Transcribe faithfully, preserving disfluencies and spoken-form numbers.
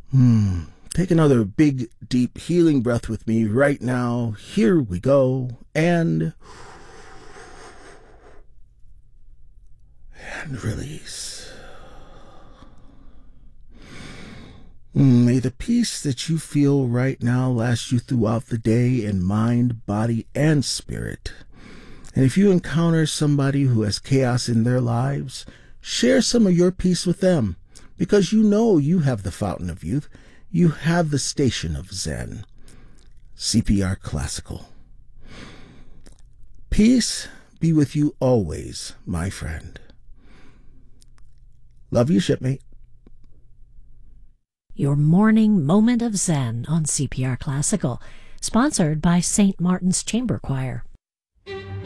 Hmm. Take another big, deep, healing breath with me right now. Here we go. And, and release. May the peace that you feel right now last you throughout the day in mind, body, and spirit. And if you encounter somebody who has chaos in their lives, share some of your peace with them, because you know you have the fountain of youth. You have the station of Zen. C P R Classical. Peace be with you always, my friend. Love you, shipmate. Your morning moment of Zen on C P R Classical, sponsored by Saint Martin's Chamber Choir.